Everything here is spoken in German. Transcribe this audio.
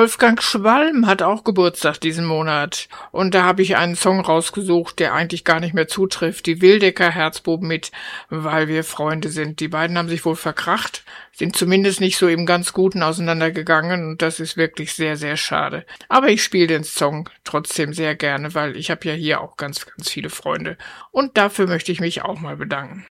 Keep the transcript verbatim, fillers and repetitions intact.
Wolfgang Schwalm hat auch Geburtstag diesen Monat. Und da habe ich einen Song rausgesucht, der eigentlich gar nicht mehr zutrifft. Die Wildecker Herzbuben mit Weil wir Freunde sind. Die beiden haben sich wohl verkracht, sind zumindest nicht so im ganz Guten auseinandergegangen. Und das ist wirklich sehr, sehr schade. Aber ich spiele den Song trotzdem sehr gerne, weil ich habe ja hier auch ganz, ganz viele Freunde. Und dafür möchte ich mich auch mal bedanken.